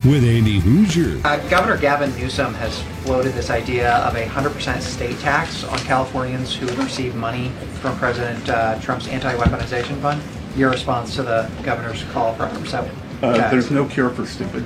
with Andy Hoosier. Governor Gavin Newsom has floated this idea of a 100% state tax on Californians who receive money from President Trump's anti-weaponization fund. Your response to the governor's call for 100%? There's no cure for stupid.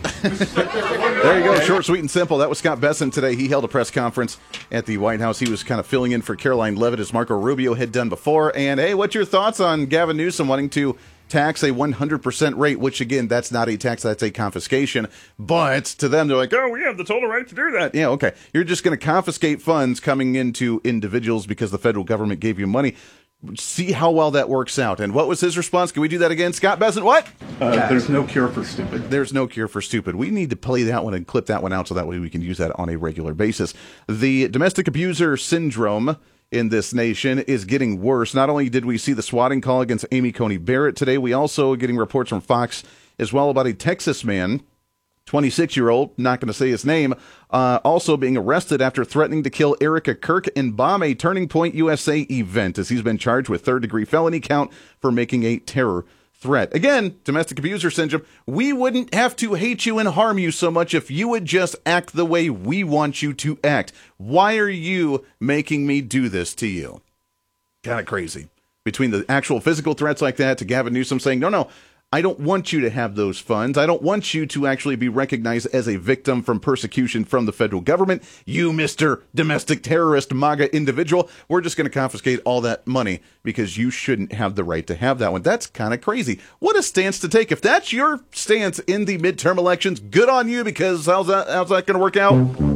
There you go. Short, sweet, and simple. That was Scott Bessent today. He held a press conference at the White House. He was kind of filling in for Caroline Leavitt, as Marco Rubio had done before. And, hey, what's your thoughts on Gavin Newsom wanting to tax a 100% rate, which, again, that's not a tax, that's a confiscation. But to them, they're like, oh, we have the total right to do that. Yeah, okay. You're just going to confiscate funds coming into individuals because the federal government gave you money. See how well that works out. And what was his response? Can we do that again? Scott Bessent, what? There's no cure for stupid. There's no cure for stupid. We need to play that one and clip that one out so that way we can use that on a regular basis. The domestic abuser syndrome in this nation is getting worse. Not only did we see the swatting call against Amy Coney Barrett today, we also are getting reports from Fox as well about a Texas man, 26-year-old, not going to say his name, also being arrested after threatening to kill Erica Kirk and bomb a Turning Point USA event, as he's been charged with third-degree felony count for making a terror threat. Again, domestic abuser syndrome. We wouldn't have to hate you and harm you so much if you would just act the way we want you to act. Why are you making me do this to you? Kind of crazy. Between the actual physical threats like that to Gavin Newsom saying, no, I don't want you to have those funds. I don't want you to actually be recognized as a victim from persecution from the federal government. You, Mr. Domestic Terrorist MAGA individual, we're just going to confiscate all that money because you shouldn't have the right to have that one. That's kind of crazy. What a stance to take. If that's your stance in the midterm elections, good on you, because how's that going to work out?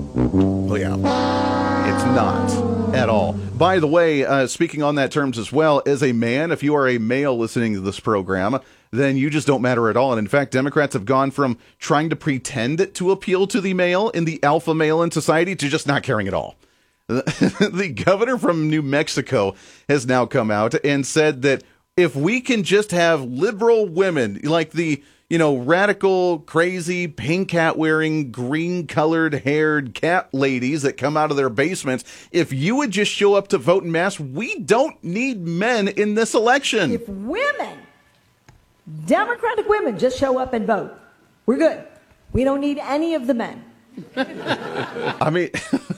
Oh, yeah. It's not at all. By the way, speaking on that terms as well, as a man, if you are a male listening to this program, then you just don't matter at all. And in fact, Democrats have gone from trying to pretend to appeal to the male in the alpha male in society to just not caring at all. The governor from New Mexico has now come out and said that if we can just have liberal women, like the, radical, crazy, pink hat wearing, green colored haired cat ladies that come out of their basements, if you would just show up to vote en masse, we don't need men in this election. If women, Democratic women, just show up and vote, we're good. We don't need any of the men. I mean,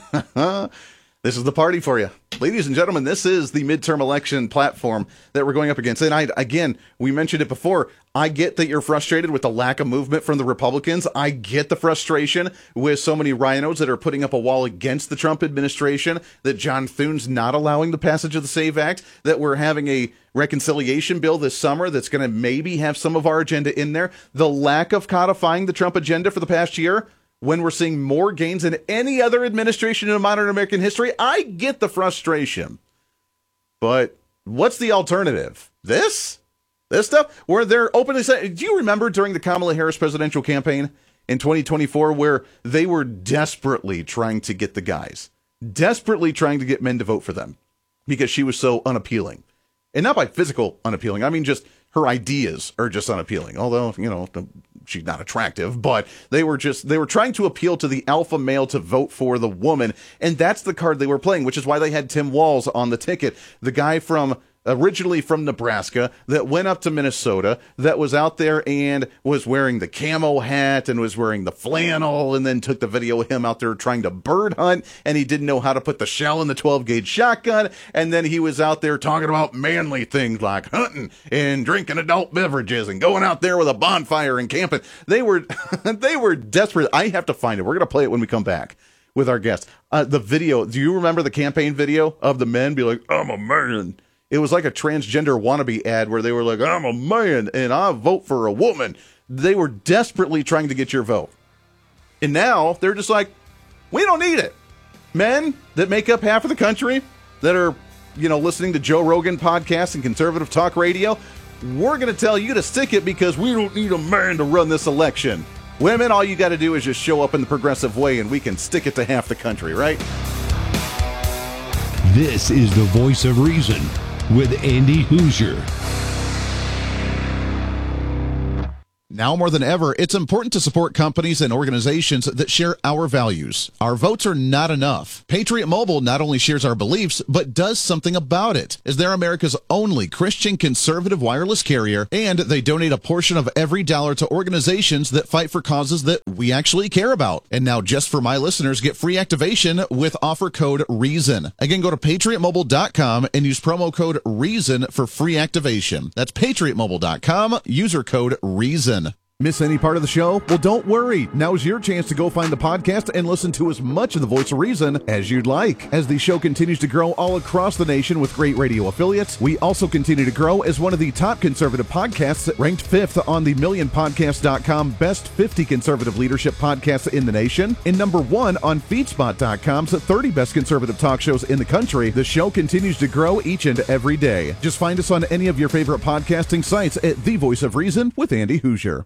this is the party for you. Ladies and gentlemen, this is the midterm election platform that we're going up against. And we mentioned it before. I get that you're frustrated with the lack of movement from the Republicans. I get the frustration with so many rhinos that are putting up a wall against the Trump administration, that John Thune's not allowing the passage of the SAVE Act, that we're having a reconciliation bill this summer that's going to maybe have some of our agenda in there. The lack of codifying the Trump agenda for the past year, when we're seeing more gains than any other administration in modern American history. I get the frustration. But what's the alternative? This stuff where they're openly saying, do you remember during the Kamala Harris presidential campaign in 2024 where they were desperately trying to get the guys, desperately trying to get men to vote for them because she was so unappealing? And not by physical unappealing. I mean, just her ideas are just unappealing. Although, she's not attractive, but they were trying to appeal to the alpha male to vote for the woman. And that's the card they were playing, which is why they had Tim Walz on the ticket. The guy originally from Nebraska that went up to Minnesota, that was out there and was wearing the camo hat and was wearing the flannel, and then took the video of him out there trying to bird hunt, and he didn't know how to put the shell in the 12-gauge shotgun, and then he was out there talking about manly things like hunting and drinking adult beverages and going out there with a bonfire and camping. They were desperate. I have to find it. We're going to play it when we come back with our guest. The video, do you remember the campaign video of the men be like, I'm a man? It was like a transgender wannabe ad where they were like, I'm a man and I vote for a woman. They were desperately trying to get your vote. And now they're just like, we don't need it. Men that make up half of the country that are, listening to Joe Rogan podcasts and conservative talk radio, we're going to tell you to stick it because we don't need a man to run this election. Women, all you got to do is just show up in the progressive way and we can stick it to half the country, right? This is the voice of reason with Andy Hoosier. Now more than ever, it's important to support companies and organizations that share our values. Our votes are not enough. Patriot Mobile not only shares our beliefs, but does something about it, as they're America's only Christian conservative wireless carrier, and they donate a portion of every dollar to organizations that fight for causes that we actually care about. And now, just for my listeners, get free activation with offer code REASON. Again, go to patriotmobile.com and use promo code REASON for free activation. That's patriotmobile.com, user code REASON. Miss any part of the show? Well, don't worry. Now's your chance to go find the podcast and listen to as much of the Voice of Reason as you'd like. As the show continues to grow all across the nation with great radio affiliates, we also continue to grow as one of the top conservative podcasts, ranked 5th on the MillionPodcast.com Best 50 Conservative Leadership Podcasts in the nation, and number 1 on FeedSpot.com's 30 Best Conservative Talk Shows in the country. The show continues to grow each and every day. Just find us on any of your favorite podcasting sites at The Voice of Reason with Andy Hoosier.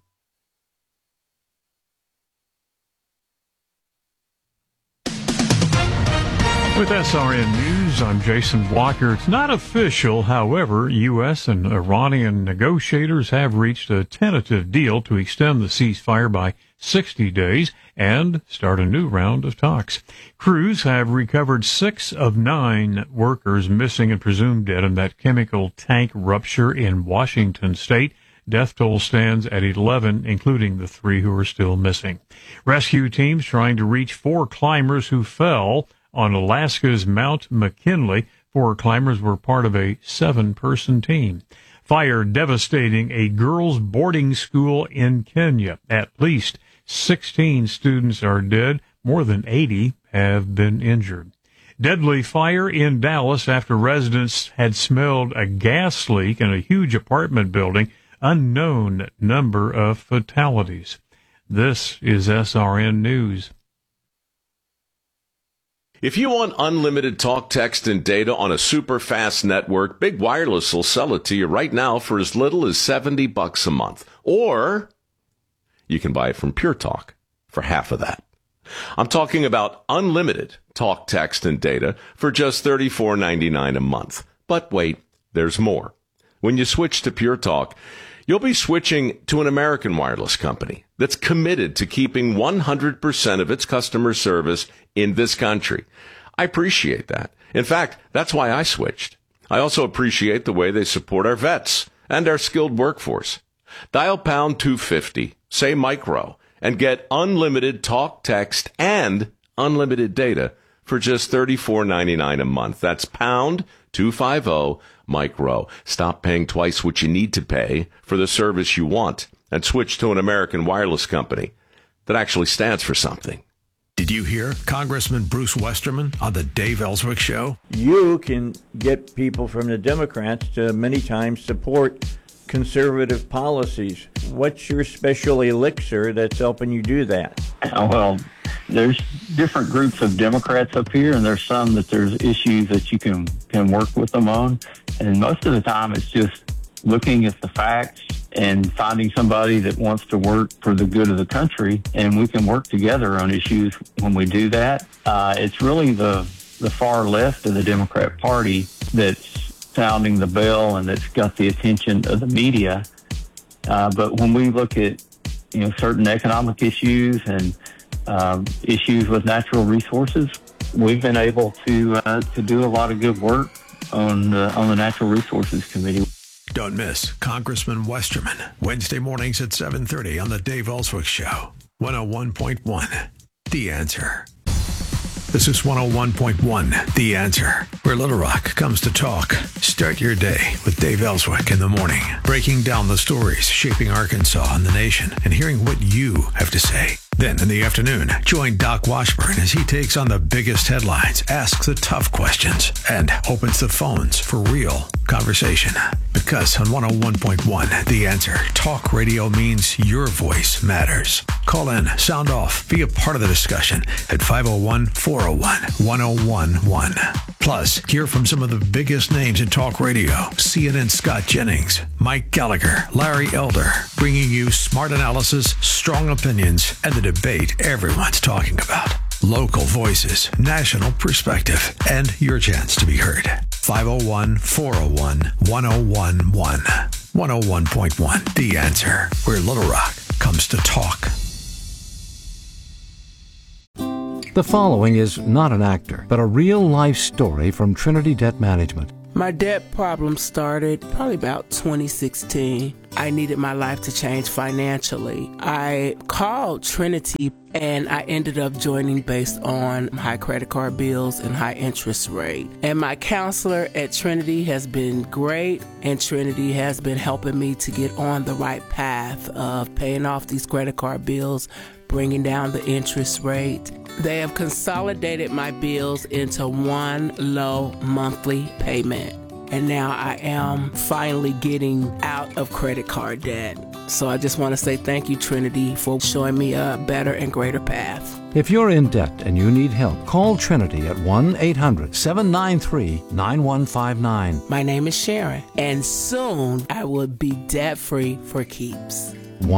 With SRN News, I'm Jason Walker. It's not official, however, U.S. and Iranian negotiators have reached a tentative deal to extend the ceasefire by 60 days and start a new round of talks. Crews have recovered 6 of 9 workers missing and presumed dead in that chemical tank rupture in Washington state. Death toll stands at 11, including the 3 who are still missing. Rescue teams trying to reach 4 climbers who fell on Alaska's Mount McKinley. 4 climbers were part of a 7-person team. Fire devastating a girls' boarding school in Kenya. At least 16 students are dead. More than 80 have been injured. Deadly fire in Dallas after residents had smelled a gas leak in a huge apartment building. Unknown number of fatalities. This is SRN News. If you want unlimited talk, text, and data on a super fast network, Big Wireless will sell it to you right now for as little as $70 a month. Or you can buy it from Pure Talk for half of that. I'm talking about unlimited talk, text, and data for just $34.99 a month. But wait, there's more. When you switch to Pure Talk, you'll be switching to an American wireless company that's committed to keeping 100% of its customer service in this country. I appreciate that. In fact, that's why I switched. I also appreciate the way they support our vets and our skilled workforce. Dial pound 250, say micro, and get unlimited talk, text, and unlimited data for just $34.99 a month. That's pound 250 micro. Stop paying twice what you need to pay for the service you want and switch to an American wireless company that actually stands for something. Did you hear Congressman Bruce Westerman on the Dave Ellswick Show? You can get people from the Democrats to many times support conservative policies. What's your special elixir that's helping you do that? Well, there's different groups of Democrats up here, and there's some that there's issues that you can work with them on. And most of the time, it's just looking at the facts and finding somebody that wants to work for the good of the country, and we can work together on issues when we do that. It's really the far left of the Democrat Party that's sounding the bell and that's got the attention of the media. But when we look at certain economic issues and issues with natural resources, we've been able to do a lot of good work on the Natural Resources Committee. Don't miss Congressman Westerman, Wednesday mornings at 7:30 on the Dave Ellswick Show. 101.1, The Answer. This is 101.1, The Answer, where Little Rock comes to talk. Start your day with Dave Ellswick in the morning, breaking down the stories shaping Arkansas and the nation and hearing what you have to say. Then in the afternoon, join Doc Washburn as he takes on the biggest headlines, asks the tough questions, and opens the phones for real conversation. Because on 101.1, The Answer, talk radio means your voice matters. Call in, sound off, be a part of the discussion at 501-401-1011. Plus, hear from some of the biggest names in talk radio. CNN Scott Jennings, Mike Gallagher, Larry Elder, bringing you smart analysis, strong opinions, and the debate everyone's talking about. Local voices, national perspective, and your chance to be heard. 501-401-1011. 101.1 The Answer, where Little Rock comes to talk. The following is not an actor, but a real-life story from Trinity Debt Management. My debt problem started probably about 2016. I needed my life to change financially. I called Trinity and I ended up joining based on high credit card bills and high interest rate. And my counselor at Trinity has been great, and Trinity has been helping me to get on the right path of paying off these credit card bills, bringing down the interest rate. They have consolidated my bills into one low monthly payment. And now I am finally getting out of credit card debt. So I just want to say thank you, Trinity, for showing me a better and greater path. If you're in debt and you need help, call Trinity at 1-800-793-9159. My name is Sharon, and soon I will be debt-free for keeps.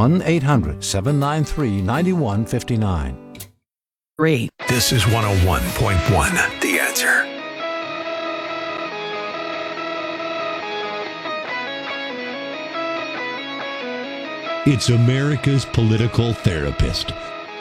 1-800-793-9159. This is 101.1 The Answer. It's America's political therapist.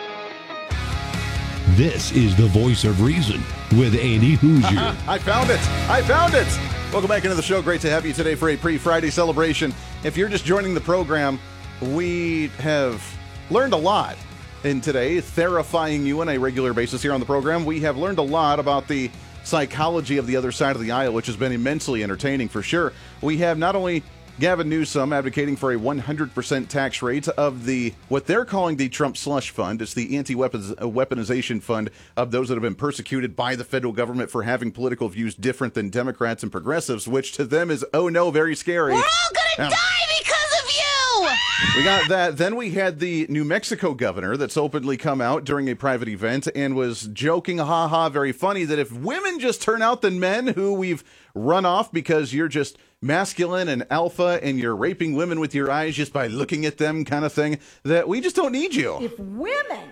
This is the voice of reason with Andy Hoosier. I found it. Welcome back into the show. Great to have you today for a pre-Friday celebration. If you're just joining the program, we have learned a lot in today, therapying you on a regular basis here on the program. We have learned a lot about the psychology of the other side of the aisle, which has been immensely entertaining for sure. We have not only Gavin Newsom advocating for a 100% tax rate of what they're calling the Trump slush fund. It's the anti-weaponization fund of those that have been persecuted by the federal government for having political views different than Democrats and progressives, which to them is, oh no, very scary. We're all gonna die because of you! We got that. Then we had the New Mexico governor that's openly come out during a private event and was joking, very funny, that if women just turn out than men who we've run off because you're just masculine and alpha and you're raping women with your eyes just by looking at them kind of thing, that we just don't need you. If women,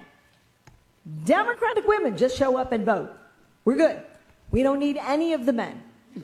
Democratic women, just show up and vote, we're good. We don't need any of the men.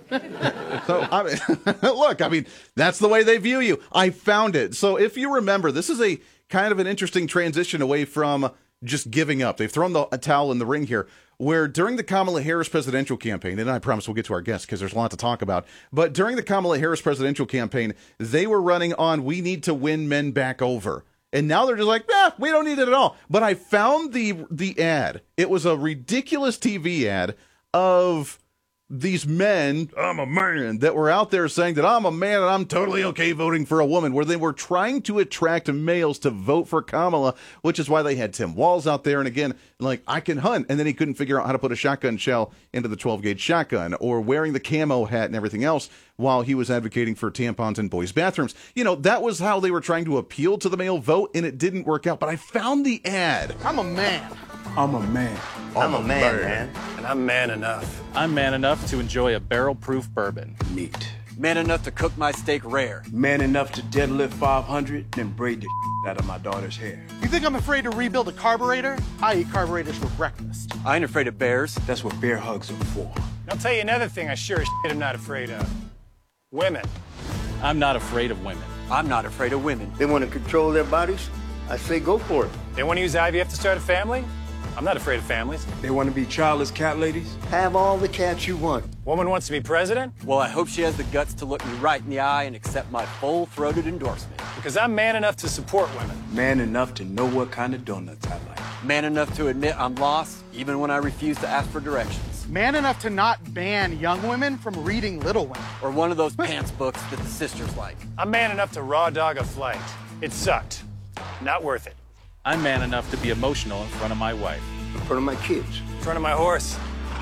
So, look, that's the way they view you. I found it. So if you remember, this is a kind of an interesting transition away from just giving up. They've thrown a towel in the ring here, where during the Kamala Harris presidential campaign, and I promise we'll get to our guests because there's a lot to talk about, but during the Kamala Harris presidential campaign, they were running on, we need to win men back over. And now they're just like, we don't need it at all. But I found the ad. It was a ridiculous TV ad of these men, I'm a man, that were out there saying that I'm a man and I'm totally okay voting for a woman, where they were trying to attract males to vote for Kamala, which is why they had Tim Walz out there. And again, like, I can hunt. And then he couldn't figure out how to put a shotgun shell into the 12-gauge shotgun, or wearing the camo hat and everything else while he was advocating for tampons in boys' bathrooms. You know, that was how they were trying to appeal to the male vote, and it didn't work out. But I found the ad. I'm a man. I'm a man. I'm a man. And I'm man enough. I'm man enough to enjoy a barrel-proof bourbon. Neat. Man enough to cook my steak rare. Man enough to deadlift 500, then braid the out of my daughter's hair. You think I'm afraid to rebuild a carburetor? I eat carburetors for breakfast. I ain't afraid of bears. That's what bear hugs are for. I'll tell you another thing I sure as shit am not afraid of. Women. I'm not afraid of women. I'm not afraid of women. They want to control their bodies? I say go for it. They want to use IVF to start a family? I'm not afraid of families. They want to be childless cat ladies? Have all the cats you want. Woman wants to be president? Well, I hope she has the guts to look me right in the eye and accept my full-throated endorsement. Because I'm man enough to support women. Man enough to know what kind of donuts I like. Man enough to admit I'm lost, even when I refuse to ask for directions. Man enough to not ban young women from reading Little Women. Or one of those pants books that the sisters like. I'm man enough to raw dog a flight. It sucked. Not worth it. I'm man enough to be emotional in front of my wife. In front of my kids. In front of my horse.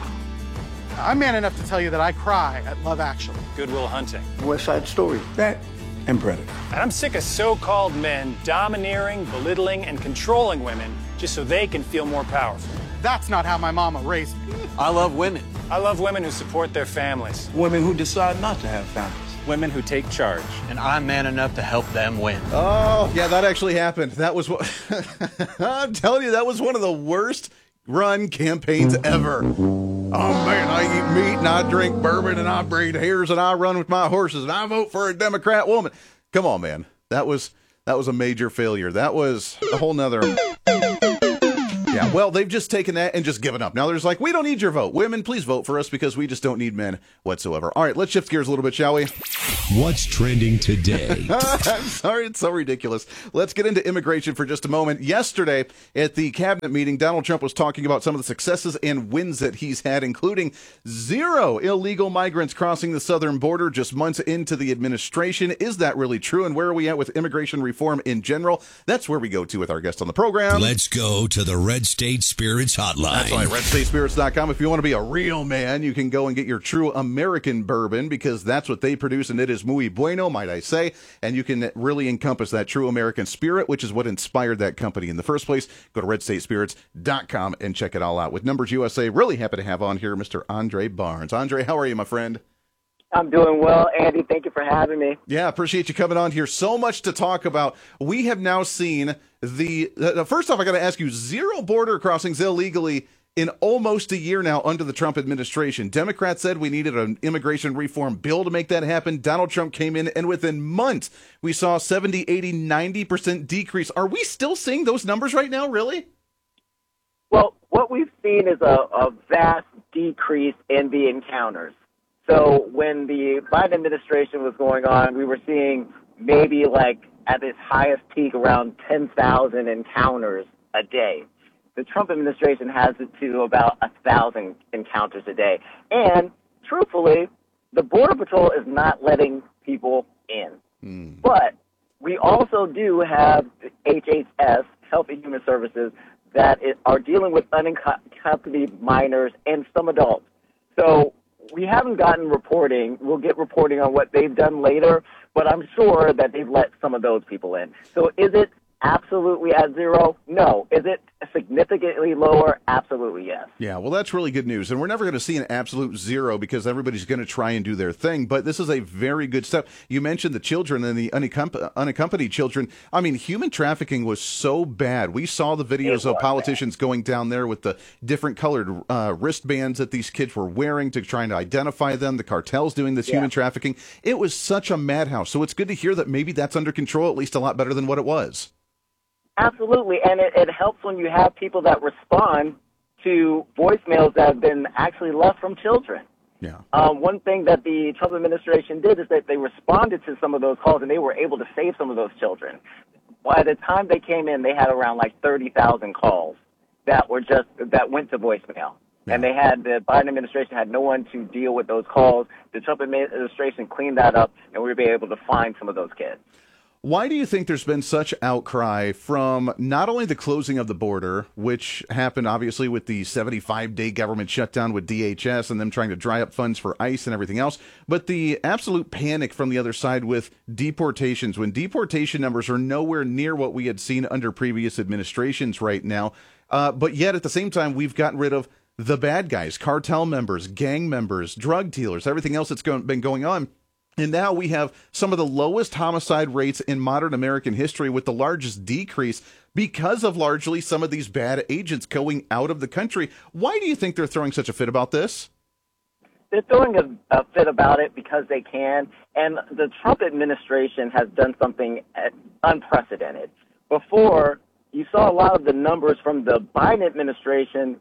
I'm man enough to tell you that I cry at Love Actually. Good Will Hunting. West Side Story. That and Predator. And I'm sick of so-called men domineering, belittling, and controlling women just so they can feel more powerful. That's not how my mama raised me. I love women. I love women who support their families. Women who decide not to have families. Women who take charge. And I'm man enough to help them win. Oh, yeah, that actually happened. That was what I'm telling you, that was one of the worst run campaigns ever. Oh man, I eat meat and I drink bourbon and I braid hairs and I run with my horses and I vote for a Democrat woman. Come on, man. That was a major failure. That was a whole nother. Yeah, well, they've just taken that and just given up. Now there's like, we don't need your vote. Women, please vote for us because we just don't need men whatsoever. All right, let's shift gears a little bit, shall we? What's trending today? I'm sorry, it's so ridiculous. Let's get into immigration for just a moment. Yesterday at the cabinet meeting, Donald Trump was talking about some of the successes and wins that he's had, including 0 illegal migrants crossing the southern border just months into the administration. Is that really true? And where are we at with immigration reform in general? That's where we go to with our guest on the program. Let's go to the Red State Spirits Hotline. That's right, RedStateSpirits.com. If you want to be a real man, you can go and get your true American bourbon because that's what they produce, and it is muy bueno, might I say. And you can really encompass that true American spirit, which is what inspired that company in the first place. Go to RedStateSpirits.com and check it all out. With Numbers USA, really happy to have on here Mr. Andre Barnes. Andre, how are you, my friend? I'm doing well, Andy. Thank you for having me. Yeah, appreciate you coming on here. So much to talk about. We have now seen first off, I got to ask you, 0 border crossings illegally in almost a year now under the Trump administration. Democrats said we needed an immigration reform bill to make that happen. Donald Trump came in, and within months, we saw 70, 80, 90% decrease. Are we still seeing those numbers right now, really? Well, what we've seen is a vast decrease in the encounters. So when the Biden administration was going on, we were seeing maybe like at its highest peak around 10,000 encounters a day. The Trump administration has it to about 1,000 encounters a day. And truthfully, the Border Patrol is not letting people in. But we also do have HHS, Health and Human Services, that are dealing with unaccompanied minors and some adults. So we haven't gotten reporting. We'll get reporting on what they've done later, but I'm sure that they've let some of those people in. So is it absolutely at 0? No. Is it significantly lower? Absolutely, yes. Yeah, well, that's really good news. And we're never going to see an absolute 0 because everybody's going to try and do their thing. But this is a very good step. You mentioned the children and the unaccompanied children. I mean, human trafficking was so bad. We saw the videos of politicians going down there with the different colored wristbands that these kids were wearing to try and identify them, the cartels doing this human trafficking. It was such a madhouse. So it's good to hear that maybe that's under control, at least a lot better than what it was. Absolutely, and it helps when you have people that respond to voicemails that have been actually left from children. Yeah. One thing that the Trump administration did is that they responded to some of those calls, and they were able to save some of those children. By the time they came in, they had around like 30,000 calls that went to voicemail. Yeah. And the Biden administration had no one to deal with those calls. The Trump administration cleaned that up, and we were able to find some of those kids. Why do you think there's been such outcry from not only the closing of the border, which happened obviously with the 75-day government shutdown with DHS and them trying to dry up funds for ICE and everything else, but the absolute panic from the other side with deportations, when deportation numbers are nowhere near what we had seen under previous administrations right now, but yet at the same time we've gotten rid of the bad guys, cartel members, gang members, drug dealers, everything else that's been going on. And now we have some of the lowest homicide rates in modern American history with the largest decrease because of largely some of these bad agents going out of the country. Why do you think they're throwing such a fit about this? They're throwing a fit about it because they can. And the Trump administration has done something unprecedented. Before, you saw a lot of the numbers from the Biden administration,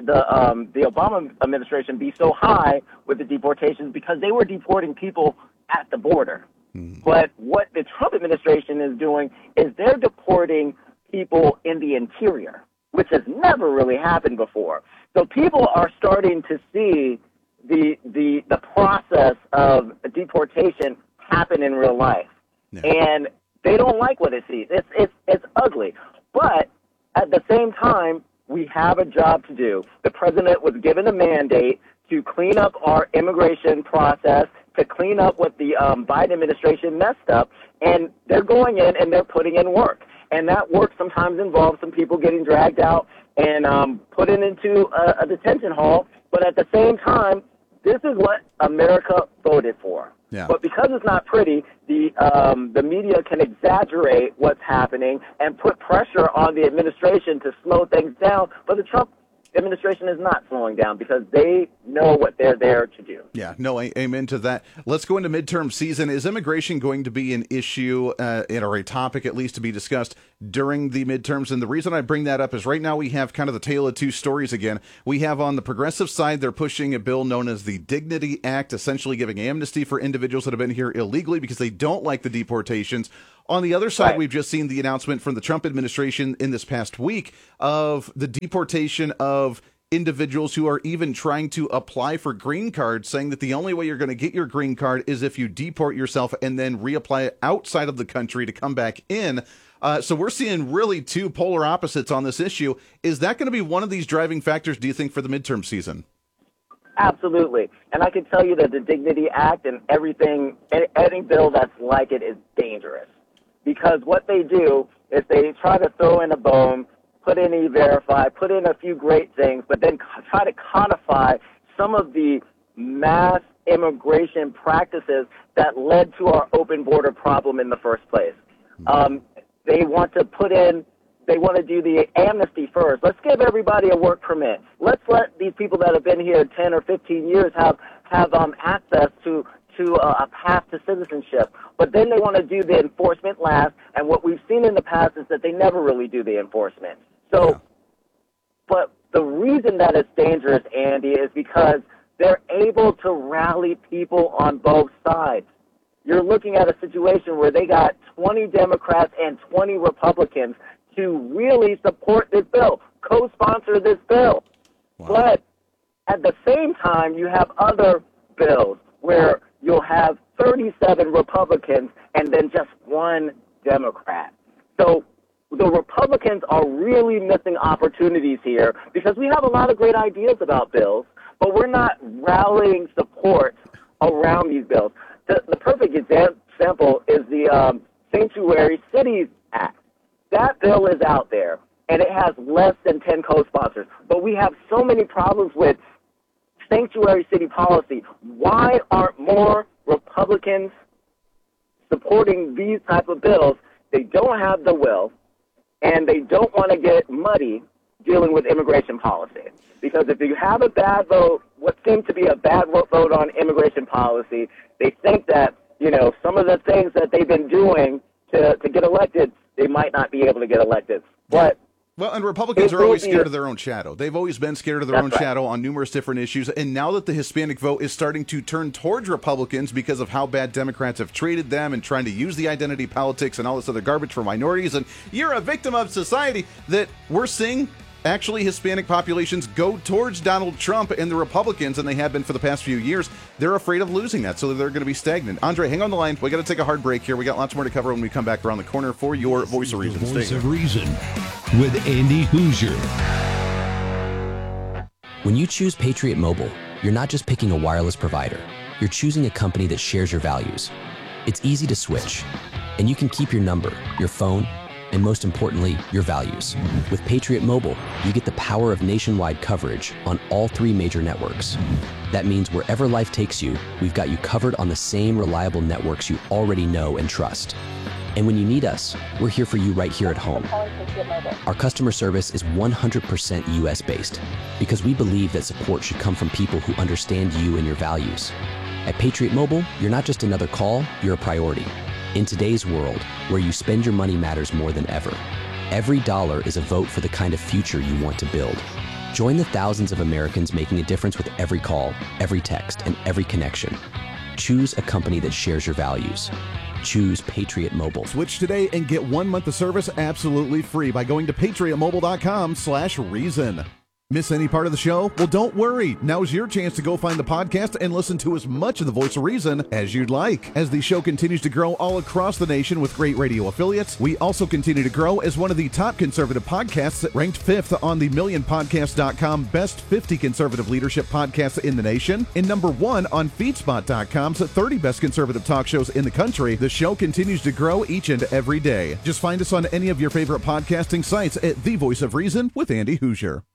the Obama administration be so high with the deportations because they were deporting people at the border. But what the Trump administration is doing is they're deporting people in the interior, which has never really happened before. So people are starting to see the process of deportation happen in real life. Yeah. And they don't like what it sees. It's ugly. But at the same time, we have a job to do. The president was given a mandate to clean up our immigration process, to clean up what the Biden administration messed up, and they're going in and they're putting in work. And that work sometimes involves some people getting dragged out and put into a detention hall. But at the same time, this is what America voted for. Yeah. But because it's not pretty, the media can exaggerate what's happening and put pressure on the administration to slow things down. But the Trump administration is not slowing down because they know what they're there to do. Yeah, no, amen to that. Let's go into midterm season. Is immigration going to be an issue or a topic at least to be discussed during the midterms? And the reason I bring that up is right now we have kind of the tale of two stories again. We have on the progressive side, they're pushing a bill known as the Dignity Act, essentially giving amnesty for individuals that have been here illegally because they don't like the deportations. On the other side, we've just seen the announcement from the Trump administration in this past week of the deportation of individuals who are even trying to apply for green cards, saying that the only way you're going to get your green card is if you deport yourself and then reapply outside of the country to come back in. So we're seeing really two polar opposites on this issue. Is that going to be one of these driving factors, do you think, for the midterm season? Absolutely. And I can tell you that the Dignity Act and everything, any bill that's like it is dangerous. Because what they do is they try to throw in a bone, put in E-Verify, put in a few great things, but then try to codify some of the mass immigration practices that led to our open border problem in the first place. They want to do the amnesty first. Let's give everybody a work permit. Let's let these people that have been here 10 or 15 years have access to a path to citizenship. But then they want to do the enforcement last, and what we've seen in the past is that they never really do the enforcement. So, but the reason that it's dangerous, Andy, is because they're able to rally people on both sides. You're looking at a situation where they got 20 Democrats and 20 Republicans to really support this bill, co-sponsor this bill. Wow. But at the same time, you have other bills where you'll have 37 Republicans and then just one Democrat. So the Republicans are really missing opportunities here because we have a lot of great ideas about bills, but we're not rallying support around these bills. The perfect example is the Sanctuary Cities Act. That bill is out there, and it has less than 10 co-sponsors. But we have so many problems with sanctuary city policy. Why aren't more Republicans supporting these type of bills? They don't have the will, and they don't want to get muddy dealing with immigration policy. Because if you have a bad vote, what seems to be a bad vote on immigration policy, they think that, some of the things that they've been doing to get elected, they might not be able to get elected. But well, and Republicans are always scared of their own shadow. They've always been scared of their own shadow on numerous different issues. And now that the Hispanic vote is starting to turn towards Republicans because of how bad Democrats have treated them and trying to use the identity politics and all this other garbage for minorities, and you're a victim of society, that we're seeing actually Hispanic populations go towards Donald Trump and the Republicans, and they have been for the past few years. They're afraid of losing that, so they're going to be stagnant. Andre, hang on the line. We got to take a hard break here. We got lots more to cover when we come back around the corner for your Voice of Reason. Voice of Reason with Andy Hoosier. When you choose Patriot Mobile, you're not just picking a wireless provider. You're choosing a company that shares your values. It's easy to switch, and you can keep your number, your phone, and most importantly, your values. With Patriot Mobile, you get the power of nationwide coverage on all 3 major networks. That means wherever life takes you, we've got you covered on the same reliable networks you already know and trust. And when you need us, we're here for you right here at home. Our customer service is 100% US-based because we believe that support should come from people who understand you and your values. At Patriot Mobile, you're not just another call, you're a priority. In today's world, where you spend your money matters more than ever, every dollar is a vote for the kind of future you want to build. Join the thousands of Americans making a difference with every call, every text, and every connection. Choose a company that shares your values. Choose Patriot Mobile. Switch today and get 1 month of service absolutely free by going to patriotmobile.com/reason. Miss any part of the show? Well, don't worry. Now's your chance to go find the podcast and listen to as much of the Voice of Reason as you'd like. As the show continues to grow all across the nation with great radio affiliates, we also continue to grow as one of the top conservative podcasts, ranked 5th on the MillionPodcast.com Best 50 Conservative Leadership Podcasts in the nation, and number 1 on FeedSpot.com's 30 Best Conservative Talk Shows in the country. The show continues to grow each and every day. Just find us on any of your favorite podcasting sites at The Voice of Reason with Andy Hoosier. Hey, it's Andy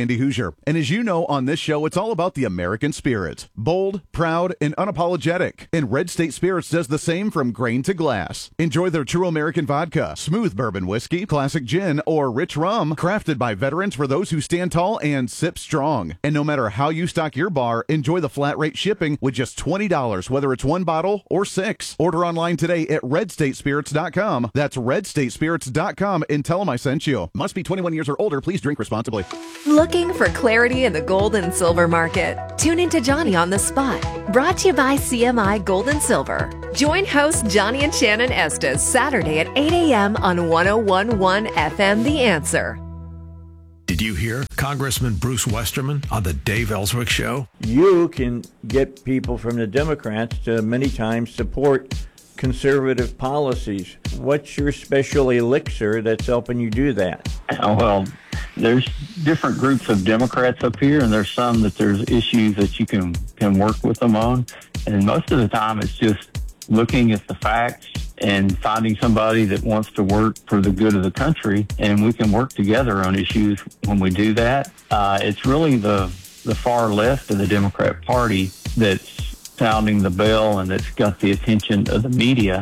Andy Hoosier. And as you know, on this show, it's all about the American spirit. Bold, proud, and unapologetic. And Red State Spirits does the same from grain to glass. Enjoy their true American vodka, smooth bourbon whiskey, classic gin, or rich rum, crafted by veterans for those who stand tall and sip strong. And no matter how you stock your bar, enjoy the flat rate shipping with just $20, whether it's one bottle or 6. Order online today at redstatespirits.com. That's redstatespirits.com and tell them I sent you. Must be 21 years or older. Please drink responsibly. Looking for clarity in the gold and silver market? Tune into Johnny on the Spot, brought to you by CMI Gold and Silver. Join host Johnny and Shannon Estes Saturday at 8 a.m. on 101.1 FM The Answer. Did you hear Congressman Bruce Westerman on the Dave Ellswick Show? You can get people from the Democrats to many times support conservative policies. What's your special elixir that's helping you do that? Well, there's different groups of Democrats up here, and there's some that there's issues that you can work with them on. And most of the time, it's just looking at the facts and finding somebody that wants to work for the good of the country, and we can work together on issues when we do that. It's really the far left of the Democrat Party that's sounding the bell and that's got the attention of the media.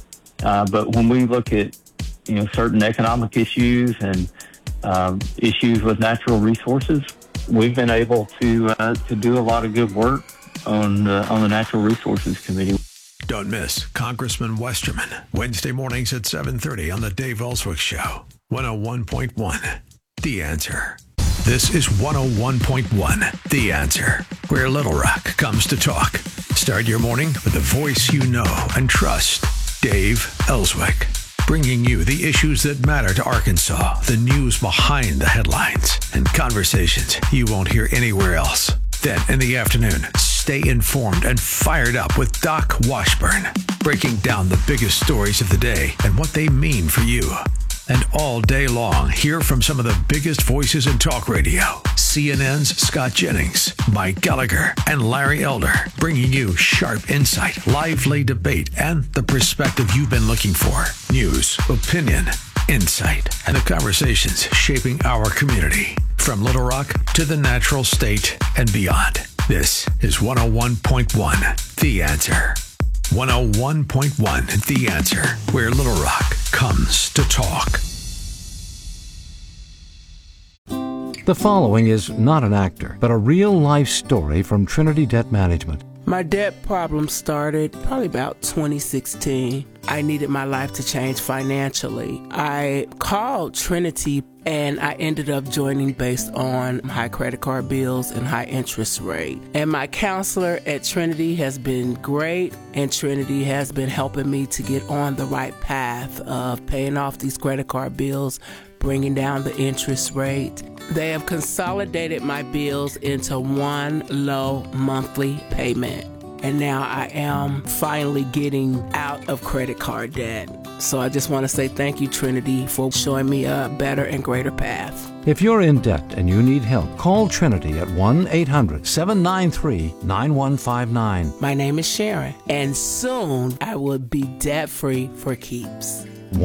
But when we look at certain economic issues and issues with natural resources, we've been able to do a lot of good work on the Natural Resources Committee. Don't miss Congressman Westerman, Wednesday mornings at 7:30 on the Dave Ellswick Show. 101.1, The Answer. This is 101.1, The Answer, where Little Rock comes to talk. Start your morning with the voice you know and trust, Dave Ellswick, bringing you the issues that matter to Arkansas, the news behind the headlines, and conversations you won't hear anywhere else. Then in the afternoon, stay informed and fired up with Doc Washburn, breaking down the biggest stories of the day and what they mean for you. And all day long, hear from some of the biggest voices in talk radio. CNN's Scott Jennings, Mike Gallagher, and Larry Elder, bringing you sharp insight, lively debate, and the perspective you've been looking for. News, opinion, insight, and the conversations shaping our community. From Little Rock to the Natural State and beyond. This is 101.1, The Answer. 101.1, The Answer, where Little Rock comes to talk. The following is not an actor, but a real-life story from Trinity Debt Management. My debt problem started probably about 2016. I needed my life to change financially. I called Trinity and I ended up joining based on high credit card bills and high interest rate. And my counselor at Trinity has been great, and Trinity has been helping me to get on the right path of paying off these credit card bills, bringing down the interest rate. They have consolidated my bills into one low monthly payment. And now I am finally getting out of credit card debt. So I just want to say thank you, Trinity, for showing me a better and greater path. If you're in debt and you need help, call Trinity at 1-800-793-9159. My name is Sharon, and soon I will be debt-free for keeps.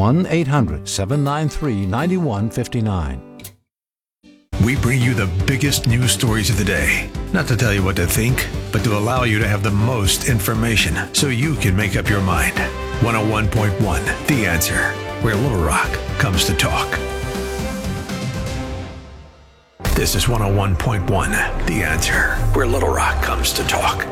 1-800-793-9159. We bring you the biggest news stories of the day. Not to tell you what to think, but to allow you to have the most information so you can make up your mind. 101.1, The Answer, where Little Rock comes to talk. This is 101.1, The Answer, where Little Rock comes to talk.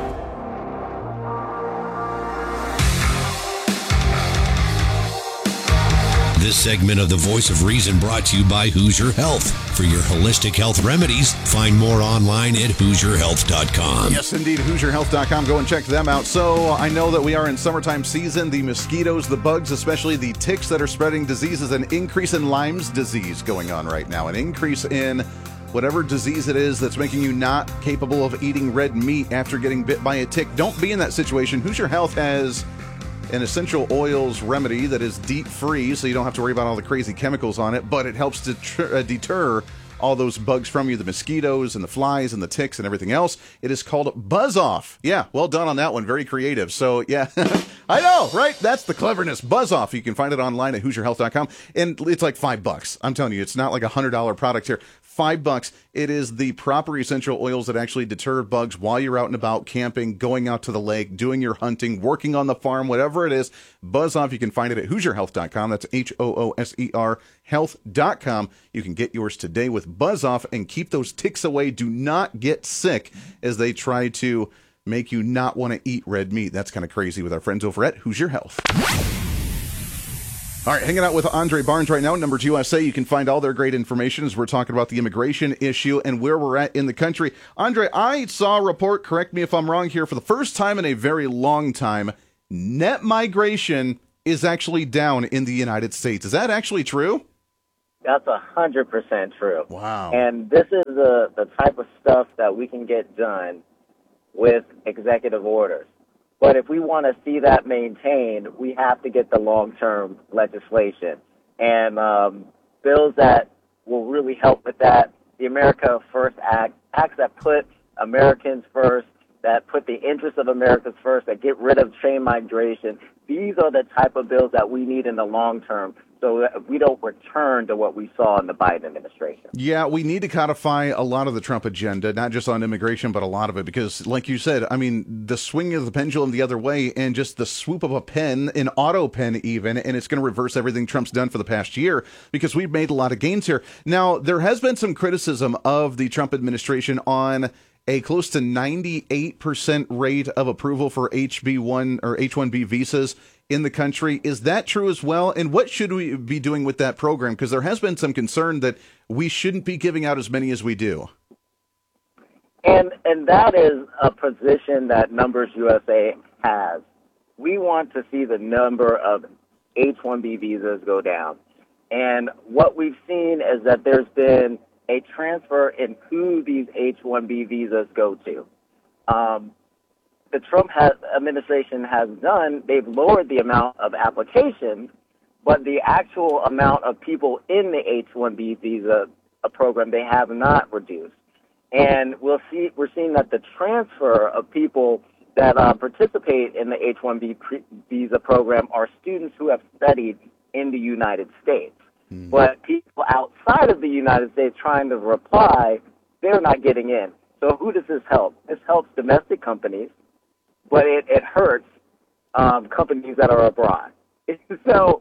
This segment of The Voice of Reason brought to you by Hoosier Health. For your holistic health remedies, find more online at HoosierHealth.com. Yes, indeed, HoosierHealth.com. Go and check them out. So I know that we are in summertime season. The mosquitoes, the bugs, especially the ticks that are spreading diseases, an increase in Lyme's disease going on right now, an increase in whatever disease it is that's making you not capable of eating red meat after getting bit by a tick. Don't be in that situation. Hoosier Health has an essential oils remedy that is deep free, so you don't have to worry about all the crazy chemicals on it, but it helps to deter all those bugs from you, the mosquitoes and the flies and the ticks and everything else. It is called Buzz Off. Yeah, well done on that one. Very creative. So, yeah, I know, right? That's the cleverness. Buzz Off. You can find it online at HoosierHealth.com, and it's like $5. I'm telling you, it's not like a $100 product here. $5. It is the proper essential oils that actually deter bugs while you're out and about camping, going out to the lake, doing your hunting, working on the farm, whatever it is. Buzz Off. You can find it at HoosierHealth.com. That's HOOSER health.com. You can get yours today with Buzz Off and keep those ticks away. Do not get sick as they try to make you not want to eat red meat. That's kind of crazy with our friends over at Hoosier Health. All right, hanging out with Andre Barnes right now, Numbers USA. You can find all their great information as we're talking about the immigration issue and where we're at in the country. Andre, I saw a report, correct me if I'm wrong here, for the first time in a very long time, net migration is actually down in the United States. Is that actually true? That's 100% true. Wow. And this is the type of stuff that we can get done with executive orders. But if we want to see that maintained, we have to get the long-term legislation. And bills that will really help with that, the America First Act, acts that put Americans first, that put the interests of Americans first, that get rid of chain migration. These are the type of bills that we need in the long term so that we don't return to what we saw in the Biden administration. Yeah, we need to codify a lot of the Trump agenda, not just on immigration, but a lot of it, because like you said, I mean, the swing of the pendulum the other way and just the swoop of a pen, an auto pen even, and it's going to reverse everything Trump's done for the past year because we've made a lot of gains here. Now, there has been some criticism of the Trump administration on a close to 98% rate of approval for HB1 or H-1B visas in the country. Is that true as well? And what should we be doing with that program? Because there has been some concern that we shouldn't be giving out as many as we do. And that is a position that Numbers USA has. We want to see the number of H-1B visas go down. And what we've seen is that there's been a transfer in who these H-1B visas go to. The Trump administration has done, they've lowered the amount of applications, but the actual amount of people in the H-1B visa program, they have not reduced. And we're seeing that the transfer of people that participate in the H-1B visa program are students who have studied in the United States. But people outside of the United States trying to apply, they're not getting in. So who does this help? This helps domestic companies, but it hurts companies that are abroad. So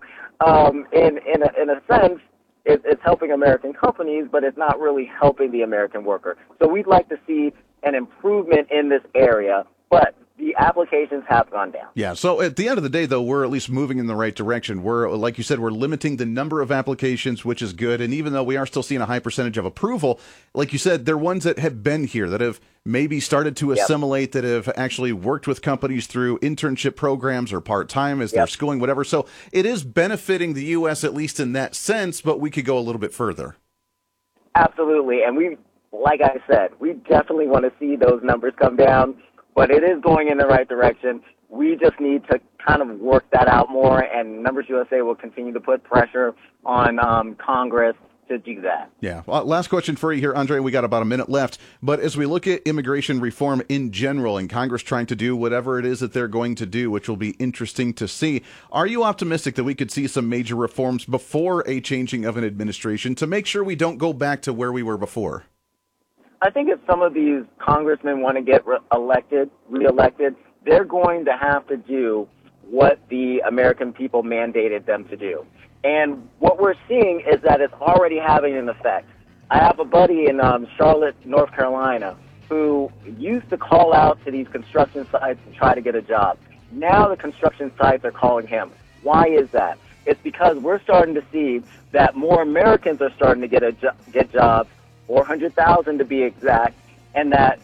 in a sense, it's helping American companies, but it's not really helping the American worker. So we'd like to see an improvement in this area, but the applications have gone down. Yeah, so at the end of the day, though, we're at least moving in the right direction. We're, like you said, we're limiting the number of applications, which is good. And even though we are still seeing a high percentage of approval, like you said, they're ones that have been here, that have maybe started to assimilate, that have actually worked with companies through internship programs or part-time as they're schooling, whatever. So it is benefiting the U.S., at least in that sense, but we could go a little bit further. Absolutely. And we, like I said, we definitely want to see those numbers come down. But it is going in the right direction. We just need to kind of work that out more, and Numbers USA will continue to put pressure on Congress to do that. Yeah. Well, last question for you here, Andre. We got about a minute left. But as we look at immigration reform in general and Congress trying to do whatever it is that they're going to do, which will be interesting to see, are you optimistic that we could see some major reforms before a changing of an administration to make sure we don't go back to where we were before? I think if some of these congressmen want to get reelected, they're going to have to do what the American people mandated them to do. And what we're seeing is that it's already having an effect. I have a buddy in Charlotte, North Carolina, who used to call out to these construction sites and try to get a job. Now the construction sites are calling him. Why is that? It's because we're starting to see that more Americans are starting to get jobs, 400,000 to be exact, and that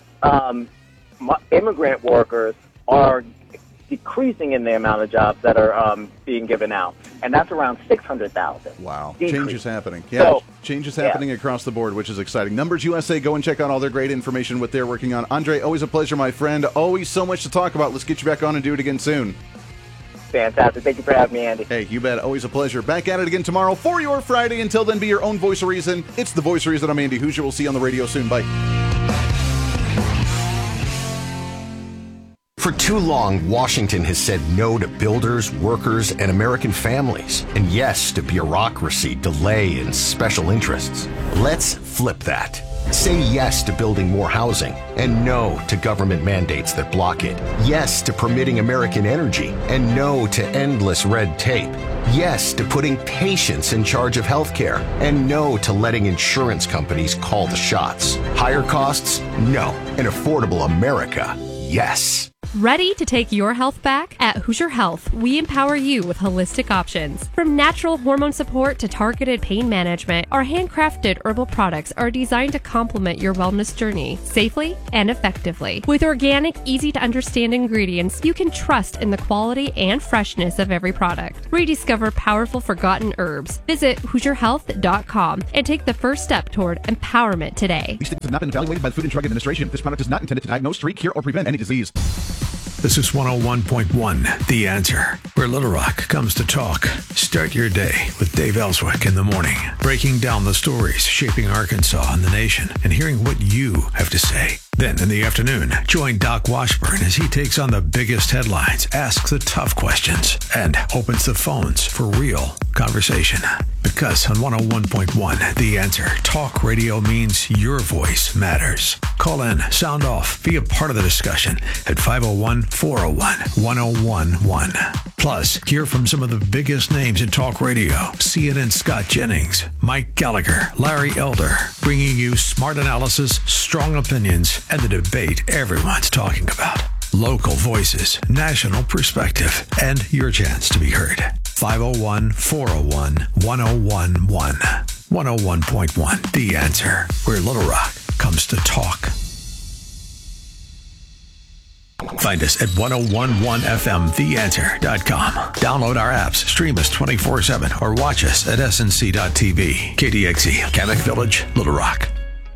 immigrant workers are decreasing in the amount of jobs that are being given out, and that's around 600,000. Wow. Decrease. Change is happening. Yeah, change is happening across the board, which is exciting. Numbers USA, go and check out all their great information, what they're working on. Andre, always a pleasure, my friend. Always so much to talk about. Let's get you back on and do it again soon. Fantastic. Thank you for having me, Andy. Hey, you bet. Always a pleasure. Back at it again tomorrow for your Friday. Until then, be your own voice of reason. It's the Voice of Reason. I'm Andy Hoosier. We'll see you on the radio soon. Bye. For too long, Washington has said no to builders, workers, and American families, and yes to bureaucracy, delay, and special interests. Let's flip that. Say yes to building more housing, and no to government mandates that block it. Yes to permitting American energy, and no to endless red tape. Yes to putting patients in charge of healthcare, and no to letting insurance companies call the shots. Higher costs? No. An affordable America? Yes. Ready to take your health back? At Hoosier Health, we empower you with holistic options. From natural hormone support to targeted pain management, our handcrafted herbal products are designed to complement your wellness journey safely and effectively. With organic, easy-to-understand ingredients, you can trust in the quality and freshness of every product. Rediscover powerful forgotten herbs. Visit HoosierHealth.com and take the first step toward empowerment today. These things have not been evaluated by the Food and Drug Administration. This product is not intended to diagnose, treat, cure, or prevent any disease. This is 101.1 The Answer, where Little Rock comes to talk. Start your day with Dave Ellswick in the morning, breaking down the stories shaping Arkansas and the nation and hearing what you have to say. Then in the afternoon, join Doc Washburn as he takes on the biggest headlines, asks the tough questions, and opens the phones for real conversation. Because on 101.1 The Answer, talk radio means your voice matters. Call in, sound off, be a part of the discussion at 501-401-1011. Plus, hear from some of the biggest names in talk radio. CNN Scott Jennings, Mike Gallagher, Larry Elder, bringing you smart analysis, strong opinions, and the debate everyone's talking about. Local voices, national perspective, and your chance to be heard. 501-401-1011. 101.1 The Answer, where Little Rock comes to talk. Find us at 1011fmtheanswer.com. Download our apps, stream us 24/7, or watch us at snc.tv. KDXE, Kamek Village, Little Rock.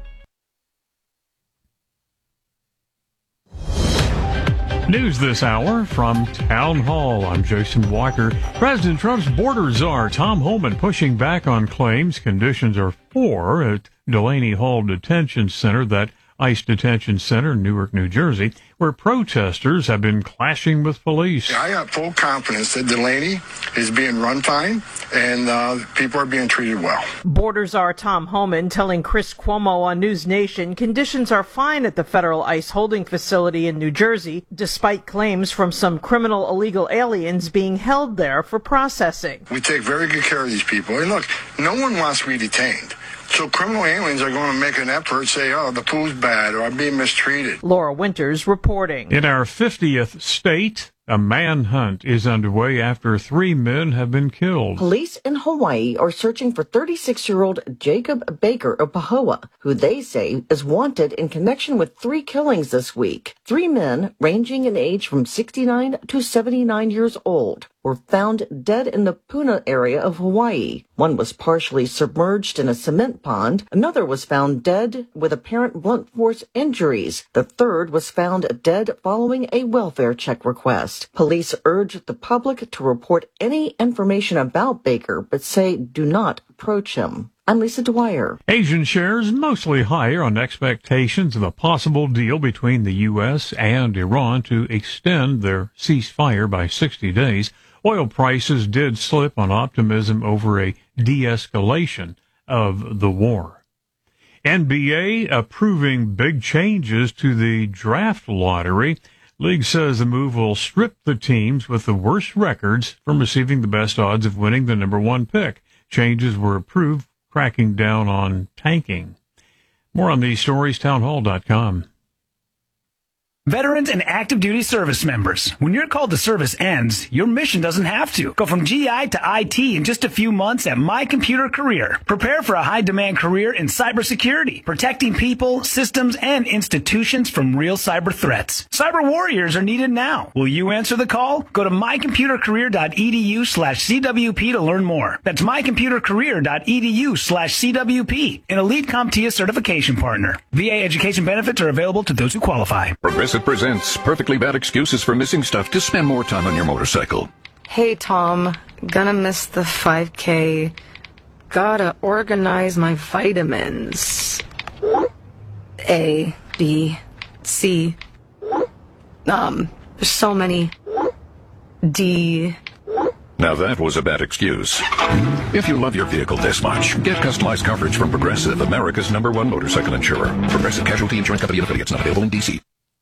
News this hour from Town Hall. I'm Jason Walker. President Trump's border czar, Tom Homan, pushing back on claims conditions are poor at Delaney Hall Detention Center, that ICE detention center in Newark, New Jersey, where protesters have been clashing with police. I have full confidence that Delaney is being run fine and people are being treated well. Border czar Tom Homan telling Chris Cuomo on News Nation conditions are fine at the federal ICE holding facility in New Jersey, despite claims from some criminal illegal aliens being held there for processing. We take very good care of these people. And look, no one wants to be detained. So criminal aliens are going to make an effort, say, oh, the food's bad or I'm being mistreated. Laura Winters reporting. In our 50th state, a manhunt is underway after 3 men have been killed. Police in Hawaii are searching for 36-year-old Jacob Baker of Pahoa, who they say is wanted in connection with 3 killings this week. 3 men, ranging in age from 69 to 79 years old, were found dead in the Puna area of Hawaii. One was partially submerged in a cement pond. Another was found dead with apparent blunt force injuries. The third was found dead following a welfare check request. Police urge the public to report any information about Baker, but say do not approach him. I'm Lisa Dwyer. Asian shares mostly higher on expectations of a possible deal between the U.S. and Iran to extend their ceasefire by 60 days. Oil prices did slip on optimism over a de-escalation of the war. NBA approving big changes to the draft lottery. League says the move will strip the teams with the worst records from receiving the best odds of winning the number 1 pick. Changes were approved, cracking down on tanking. More on these stories, townhall.com. Veterans and active duty service members, when your call to service ends, your mission doesn't have to. Go from GI to IT in just a few months at My Computer Career. Prepare for a high-demand career in cybersecurity, protecting people, systems, and institutions from real cyber threats. Cyber warriors are needed now. Will you answer the call? Go to mycomputercareer.edu/CWP to learn more. That's mycomputercareer.edu/CWP, an elite CompTIA certification partner. VA education benefits are available to those who qualify. Progressive presents Perfectly Bad Excuses for Missing Stuff to Spend More Time on Your Motorcycle. Hey, Tom. Gonna miss the 5K. Gotta organize my vitamins. A, B, C. There's so many. D. Now that was a bad excuse. If you love your vehicle this much, get customized coverage from Progressive, America's #1 motorcycle insurer. Progressive Casualty Insurance Company and affiliates, not available in D.C.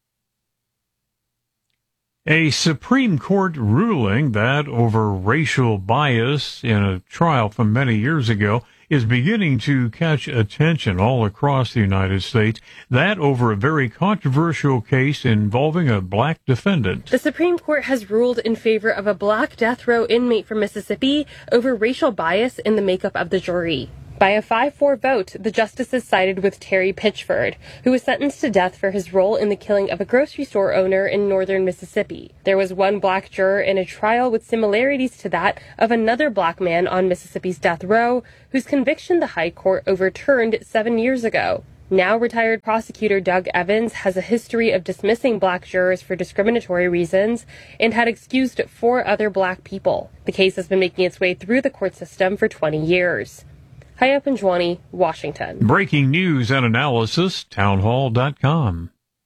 A Supreme Court ruling that over racial bias in a trial from many years ago is beginning to catch attention all across the United States. That over a very controversial case involving a black defendant. The Supreme Court has ruled in favor of a black death row inmate from Mississippi over racial bias in the makeup of the jury. By a 5-4 vote, the justices sided with Terry Pitchford, who was sentenced to death for his role in the killing of a grocery store owner in northern Mississippi. There was one black juror in a trial with similarities to that of another black man on Mississippi's death row, whose conviction the High Court overturned 7 years ago. Now retired prosecutor Doug Evans has a history of dismissing black jurors for discriminatory reasons and had excused 4 other black people. The case has been making its way through the court system for 20 years. Hayya Panjwani, Washington. Breaking news and analysis, townhall.com.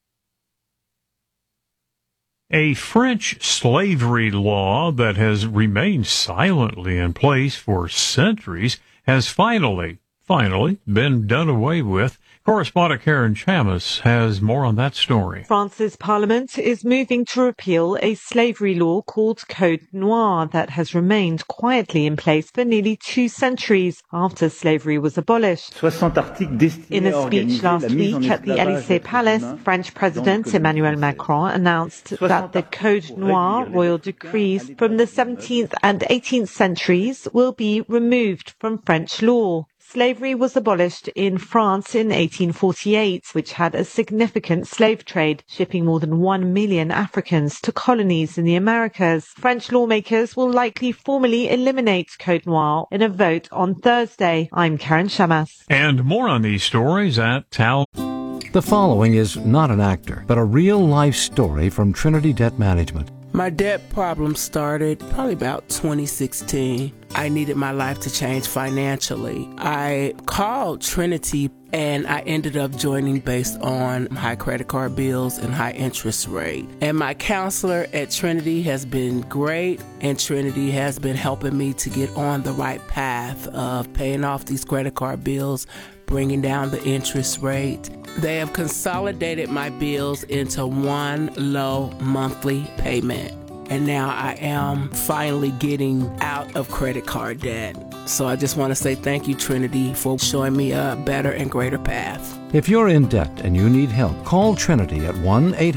A French slavery law that has remained silently in place for centuries has finally been done away with. Correspondent Karen Chamas has more on that story. France's parliament is moving to repeal a slavery law called Code Noir that has remained quietly in place for nearly 2 centuries after slavery was abolished. In a speech last week at the Élysée Palace, French President Emmanuel Macron announced that the Code Noir royal decrees from the 17th and 18th centuries will be removed from French law. Slavery was abolished in France in 1848, which had a significant slave trade, shipping more than 1 million Africans to colonies in the Americas. French lawmakers will likely formally eliminate Code Noir in a vote on Thursday. I'm Karen Chamas. And more on these stories at Town. The following is not an actor, but a real-life story from Trinity Debt Management. My debt problem started probably about 2016. I needed my life to change financially. I called Trinity and I ended up joining based on high credit card bills and high interest rate. And my counselor at Trinity has been great, and Trinity has been helping me to get on the right path of paying off these credit card bills, bringing down the interest rate. They have consolidated my bills into one low monthly payment. And now I am finally getting out of credit card debt. So I just want to say thank you, Trinity, for showing me a better and greater path. If you're in debt and you need help, call Trinity at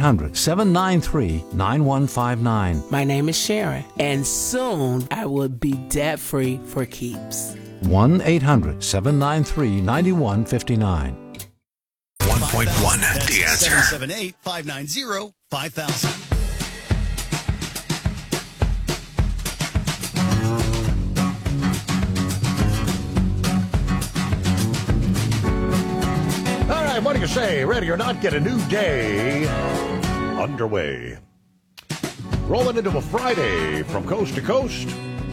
1-800-793-9159. My name is Sharon, and soon I will be debt-free for keeps. 1-800-793-9159. 1.1, The Answer. 778-590-5000. All right, what do you say? Ready or not, get a new day underway. Rolling into a Friday from coast to coast.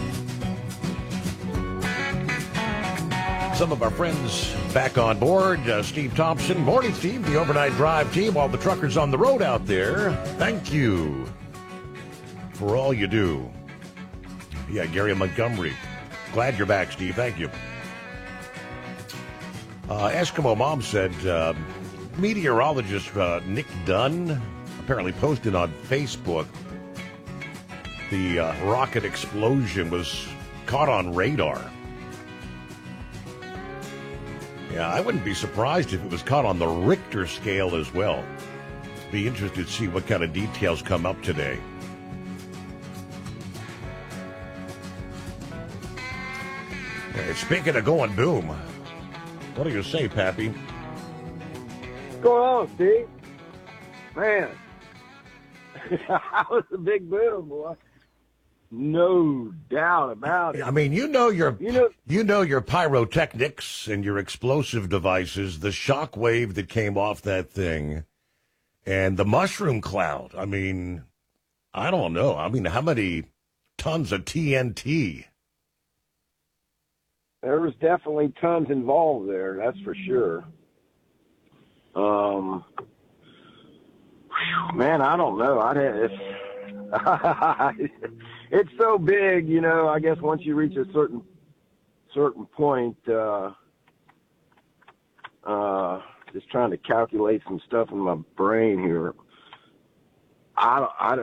Some of our friends back on board. Steve Thompson. Morning, Steve. The overnight drive team. All the truckers on the road out there. Thank you for all you do. Yeah, Gary Montgomery. Glad you're back, Steve. Thank you. Eskimo Mom said meteorologist Nick Dunn apparently posted on Facebook the rocket explosion was caught on radar. Yeah, I wouldn't be surprised if it was caught on the Richter scale as well. Be interested to see what kind of details come up today. Hey, speaking of going boom, what do you say, Pappy? What's going on, Steve? Man, that was a big boom, boy. No doubt about it. I mean, you know your pyrotechnics and your explosive devices, the shock wave that came off that thing, and the mushroom cloud. I mean, I don't know. I mean, how many tons of TNT. There was definitely tons involved there, that's for sure. Man, I don't know. It's so big, you know. I guess once you reach a certain point, just trying to calculate some stuff in my brain here. I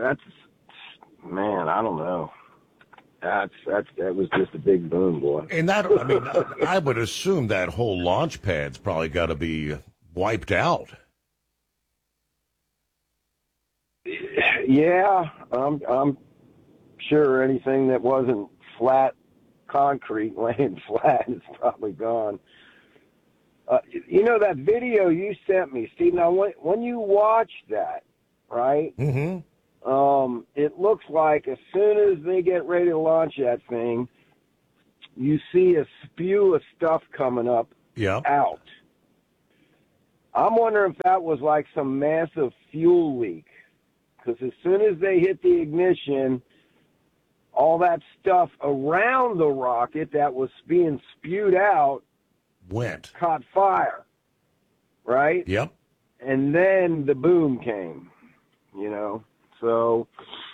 don't know. That was just a big boom, boy. And that, I mean, I would assume that whole launch pad's probably got to be wiped out. Yeah, I'm sure anything that wasn't flat concrete laying flat is probably gone. You know that video you sent me, Steve. Now, when you watch that, right? Mm-hmm. It looks like as soon as they get ready to launch that thing, you see a spew of stuff coming up out. I'm wondering if that was like some massive fuel leak. Because as soon as they hit the ignition, all that stuff around the rocket that was being spewed out caught fire, right? Yep. And then the boom came, you know. So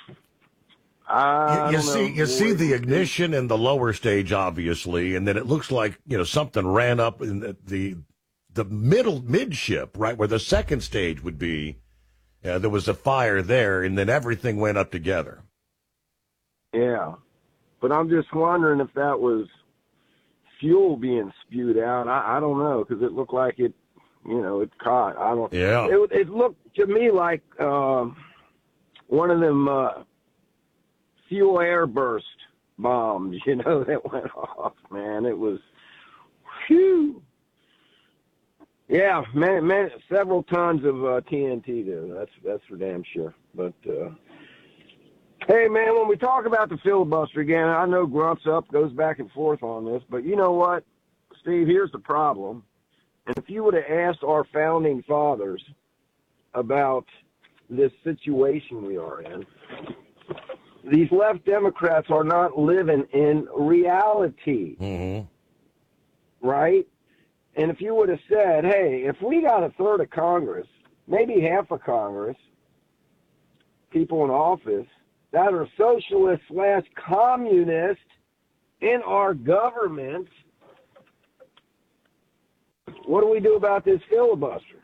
you see the ignition in the lower stage, obviously, and then it looks like, you know, something ran up in the midship, right where the second stage would be. There was a fire there, and then everything went up together. Yeah, but I'm just wondering if that was fuel being spewed out. I don't know, because it looked like it, you know, it caught. I don't. Yeah. It looked to me like one of them fuel airburst bombs, you know, that went off. Man, it was, whew. Yeah, man, several tons of TNT there. That's for damn sure. But hey, man, when we talk about the filibuster again, I know Grump's up, goes back and forth on this, but you know what, Steve? Here's the problem. And if you would have asked our founding fathers about this situation we are in, these left Democrats are not living in reality, right? And if you would have said, hey, if we got a third of Congress, maybe half of Congress, people in office that are socialist/communist in our government, what do we do about this filibuster?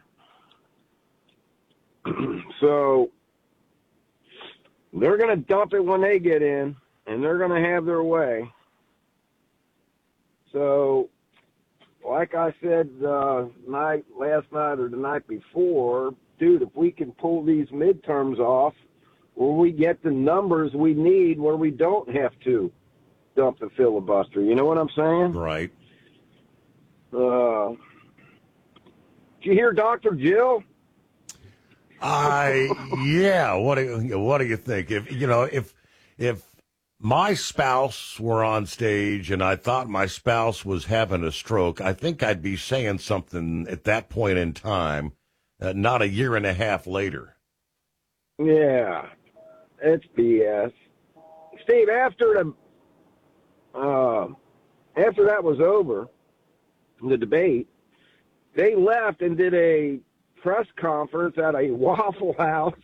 So they're going to dump it when they get in, and they're going to have their way. So, like I said last night or the night before, dude, if we can pull these midterms off where we get the numbers we need where we don't have to dump the filibuster, you know what I'm saying? Right. Did you hear Dr. Jill? Yeah. What do you think? If my spouse were on stage and I thought my spouse was having a stroke, I think I'd be saying something at that point in time, not a year and a half later. Yeah, it's BS. Steve, after that was over, the debate, they left and did a press conference at a Waffle House.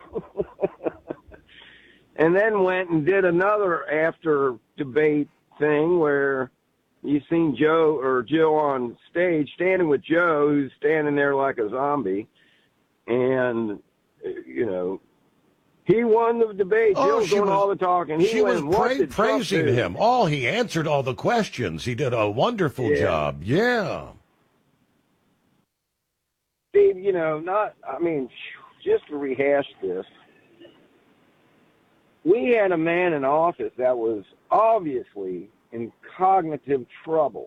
And then went and did another after debate thing where you seen Joe or Jill on stage standing with Joe, who's standing there like a zombie. And, you know, he won the debate. Jill's doing all the talking. She was praising him. He answered all the questions. He did a wonderful job. Yeah. Steve, you know, just to rehash this, we had a man in office that was obviously in cognitive trouble.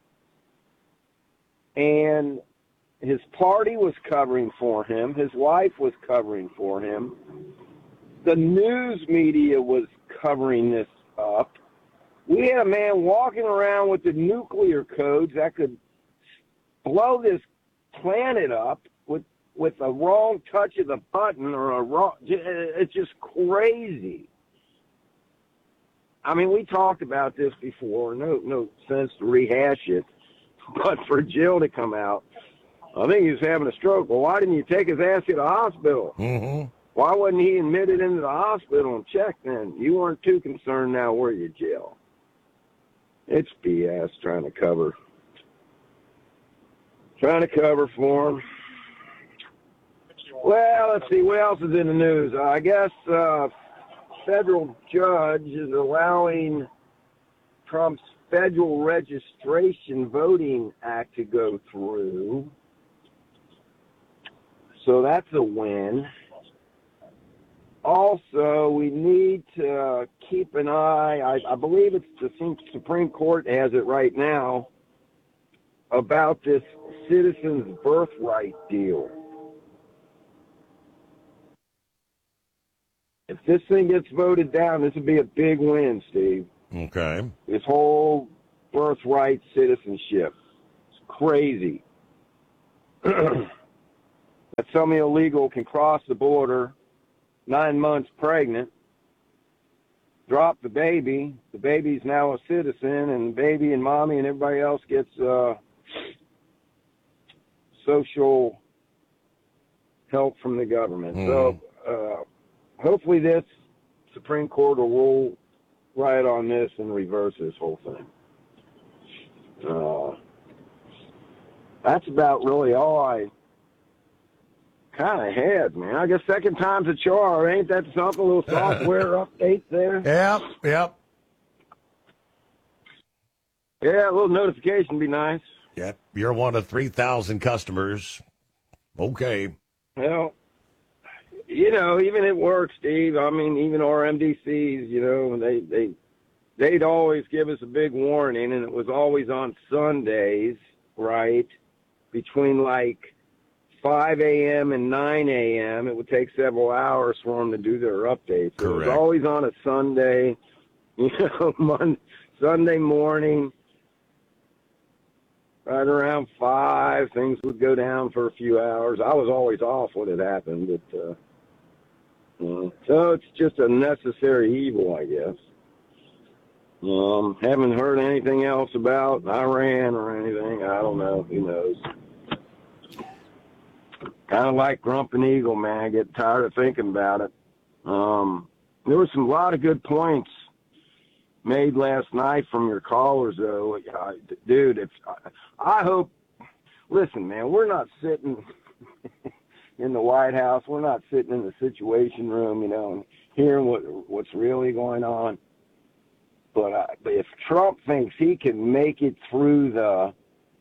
And his party was covering for him. His wife was covering for him. The news media was covering this up. We had a man walking around with the nuclear codes that could blow this planet up with a wrong touch of the button or it's just crazy. I mean, we talked about this before. No sense to rehash it. But for Jill to come out, I think he was having a stroke. Well, why didn't you take his ass to the hospital? Mm-hmm. Why wasn't he admitted into the hospital and checked then? You weren't too concerned now, were you, Jill? It's BS trying to cover for him. Well, let's see. What else is in the news? I guess federal judge is allowing Trump's Federal Registration Voting Act to go through. So that's a win. Also, we need to keep an eye, I believe it's the Supreme Court has it right now, about this citizens' birthright deal. If this thing gets voted down, this would be a big win, Steve. Okay. This whole birthright citizenship. It's crazy. That some illegal can cross the border 9 months pregnant, drop the baby's now a citizen, and baby and mommy and everybody else gets social help from the government. So hopefully this Supreme Court will rule right on this and reverse this whole thing. That's about really all I kind of had, man. I guess second time's a charm. Ain't that something? A little software update there? Yep. Yeah, a little notification would be nice. Yep. You're one of 3,000 customers. Okay. Well, even at work, Steve, I mean, even our MDCs, they'd always give us a big warning, and it was always on Sundays, right, between like 5 a.m. and 9 a.m. It would take several hours for them to do their updates. So it was always on a Sunday, Sunday morning, right around 5. Things would go down for a few hours. I was always off when it happened, but so it's just a necessary evil, I guess. Haven't heard anything else about Iran or anything. I don't know. Who knows? Kind of like Grumping Eagle, man. I get tired of thinking about it. There were a lot of good points made last night from your callers, though. Dude, I hope. Listen, man, we're not sitting in the White House. We're not sitting in the Situation Room, and hearing what's really going on. But if Trump thinks he can make it through the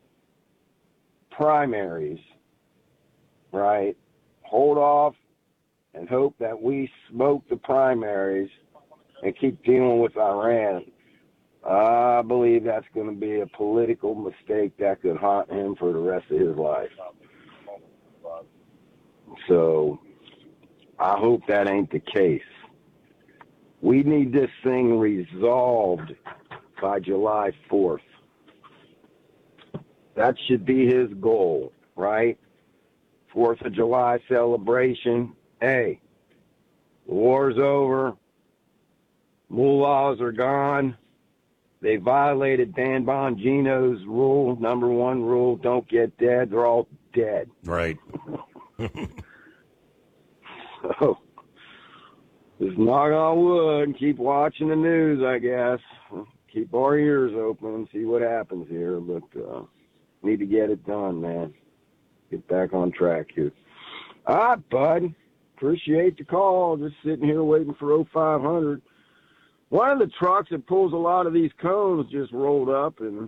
primaries, right, hold off and hope that we smoke the primaries and keep dealing with Iran, I believe that's going to be a political mistake that could haunt him for the rest of his life. So I hope that ain't the case. We need this thing resolved by July 4th. That should be his goal, right? 4th of July celebration. Hey, the war's over. Mullahs are gone. They violated Dan Bongino's rule, number 1 rule, don't get dead. They're all dead. Right. So, just knock on wood and keep watching the news, I guess. Keep our ears open and see what happens here. But need to get it done, man. Get back on track here. All right, bud. Appreciate the call. Just sitting here waiting for 0500. One of the trucks that pulls a lot of these cones just rolled up, and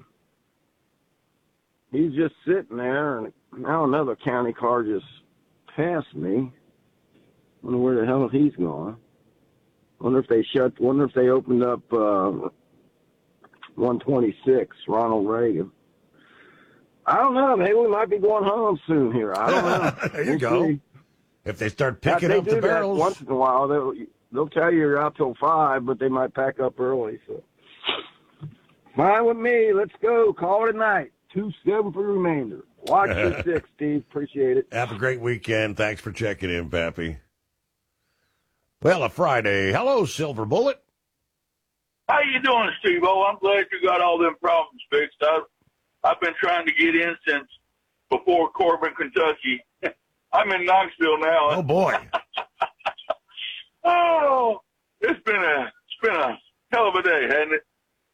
he's just sitting there, and now another county car just passed me. Wonder where the hell he's going. Wonder if they opened up 126 Ronald Reagan. I don't know. Maybe we might be going home soon here. I don't know. There you go. See. If they start picking up the barrels. Once in a while, they'll tell you you're out till 5, but they might pack up early. So fine with me. Let's go. Call it a night. 2-7 for the remainder. Watch your 6, Steve. Appreciate it. Have a great weekend. Thanks for checking in, Pappy. Well, a Friday. Hello, Silver Bullet. How you doing, Steve-O? I'm glad you got all them problems fixed. I've been trying to get in since before Corbin, Kentucky. I'm in Knoxville now. Oh, boy. Oh, it's been a hell of a day, hasn't it?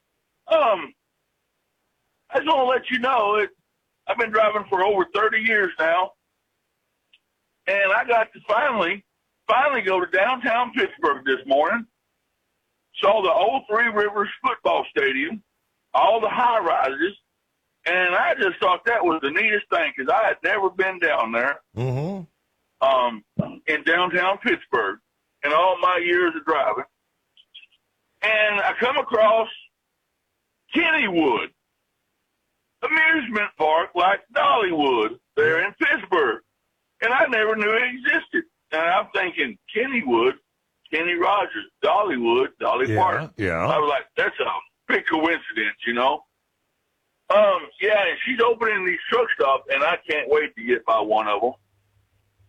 I just want to let you know I've been driving for over 30 years now, and I got to finally go to downtown Pittsburgh this morning. Saw the old Three Rivers football stadium, all the high rises, and I just thought that was the neatest thing because I had never been down there in downtown Pittsburgh in all my years of driving. And I come across Kennywood amusement park like Dollywood there in Pittsburgh, and I never knew it existed. And I'm thinking Kennywood, Kenny Rogers, Dollywood, Dolly Parton. Yeah. I was like, that's a big coincidence, you know? And she's opening these truck stops, and I can't wait to get by one of them.